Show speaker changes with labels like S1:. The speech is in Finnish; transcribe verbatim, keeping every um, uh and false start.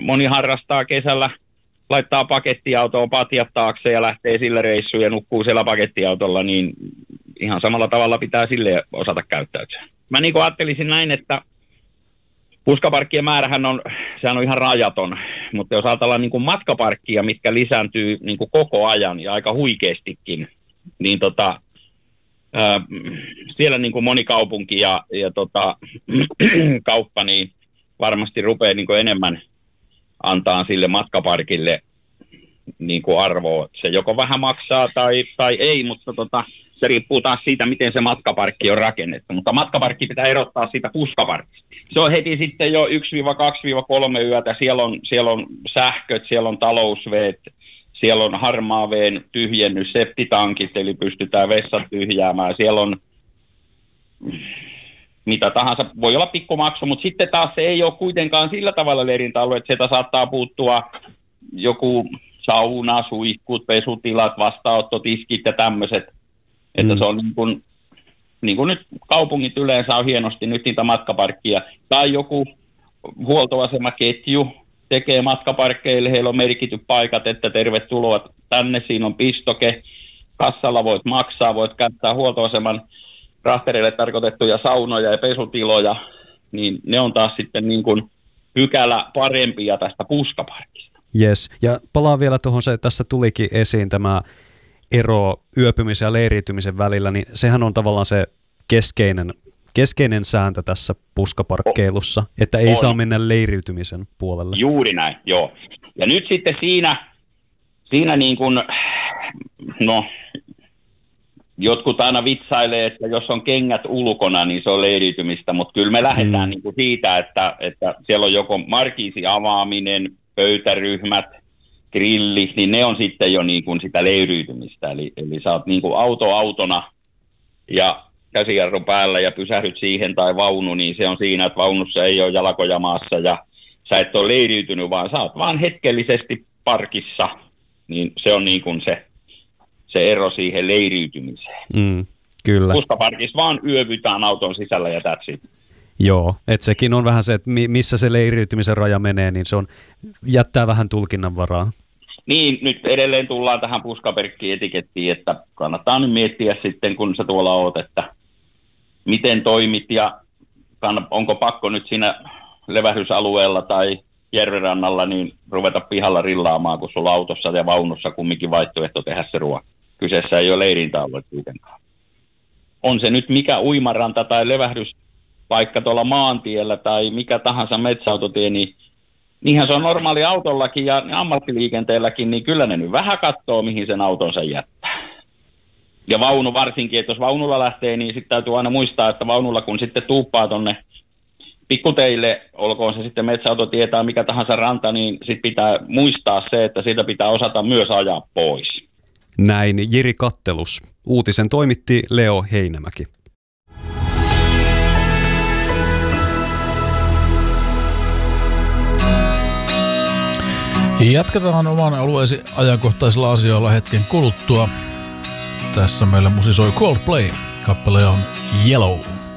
S1: moni harrastaa kesällä, laittaa pakettiautoon patjat taakse ja lähtee sillä reissuun ja nukkuu siellä pakettiautolla, niin ihan samalla tavalla pitää sille osata käyttäytyä. Mä niin kuin ajattelisin näin, että puskaparkkien määrähän on, sehän on ihan rajaton, mutta jos ajatellaan niin kuin matkaparkkia, mitkä lisääntyy niin kuin koko ajan ja aika huikeastikin, niin tota, ää, siellä niin kuin moni kaupunki ja, ja tota, kauppa niin varmasti rupeaa niin kuin enemmän antaa sille matkaparkille niin kuin arvoa. Se joko vähän maksaa tai, tai ei, mutta tota, se riippuu taas siitä, miten se matkaparkki on rakennettu. Mutta matkaparkki pitää erottaa siitä puskaparkista. Se on heti sitten jo yksi kaksi kolme yötä. Siellä on, siellä on sähköt, siellä on talousveet, siellä on harmaa veen tyhjennys, septitankit, eli pystytään vessat tyhjäämään. Siellä on mitä tahansa, voi olla pikkumaksu, mutta sitten taas se ei ole kuitenkaan sillä tavalla leirintäalue, että sieltä saattaa puuttua joku sauna, suihkut, pesutilat, vastaanottotiskit ja tämmöiset. Että mm. se on niin kuin, niin kuin nyt kaupungit yleensä on hienosti nyt niitä matkaparkkia. Tai joku huoltoasemaketju tekee matkaparkkeille, heillä on merkity paikat, että tervetuloa tänne, siinä on pistoke, kassalla voit maksaa, voit käyttää huoltoaseman rahtereille tarkoitettuja saunoja ja pesutiloja, niin ne on taas sitten niin kuin pykälä parempia tästä puskaparkista.
S2: Jes, ja palaan vielä tuohon se, että tässä tulikin esiin tämä ero yöpymisen ja leiriytymisen välillä, niin sehän on tavallaan se keskeinen, keskeinen sääntö tässä puskaparkkeilussa, että ei on. saa mennä leiriytymisen puolelle.
S1: Juuri näin, joo. Ja nyt sitten siinä, siinä niin kuin, no, jotkut aina vitsailee, että jos on kengät ulkona, niin se on leiriytymistä, mutta kyllä me lähdetään mm. niin kuin siitä, että, että siellä on joko markiisi avaaminen, pöytäryhmät, grilli, niin ne on sitten jo niin kuin sitä leiriytymistä. Eli, eli sä oot niin kuin auto autona ja käsijarru päällä ja pysähdyt siihen tai vaunu, niin se on siinä, että vaunussa ei ole jalkoja maassa ja sä et ole leiriytynyt, vaan sä oot vaan hetkellisesti parkissa, niin se on niin kuin se, se ero siihen leiriytymiseen.
S2: Mm, kyllä.
S1: Puskaparkissa vaan yövytään auton sisällä ja that's it.
S2: Joo, että sekin on vähän se, että missä se leiriytymisen raja menee, niin se on, jättää vähän tulkinnan varaa.
S1: Niin, nyt edelleen tullaan tähän puskaparkki-etikettiin, että kannattaa nyt miettiä sitten, kun sä tuolla oot, että miten toimit ja onko pakko nyt siinä levähdysalueella tai järvenrannalla niin ruveta pihalla rillaamaan, kun sulla autossa ja vaunussa kumminkin vaihtoehto tehdä se ruoka. Kyseessä ei ole leirintäalue kuitenkaan. On se nyt mikä uimaranta tai levähdyspaikka tuolla maantiellä tai mikä tahansa metsäautotie, niin niinhän se on normaali autollakin ja ammattiliikenteelläkin, niin kyllä ne nyt vähän katsoo, mihin sen autonsa jättää. Ja vaunu varsinkin, että jos vaunulla lähtee, niin sitten täytyy aina muistaa, että vaunulla kun sitten tuuppaa tonne pikkuteille, olkoon se sitten metsäautotie tai mikä tahansa ranta, niin sitten pitää muistaa se, että siitä pitää osata myös ajaa pois.
S2: Näin Jiri Kattelus. Uutisen toimitti Leo Heinämäki.
S3: Jatketaan oman alueesi ajankohtaisilla asioilla hetken kuluttua. Tässä meillä musisoi Coldplay. Kappale on Yellow.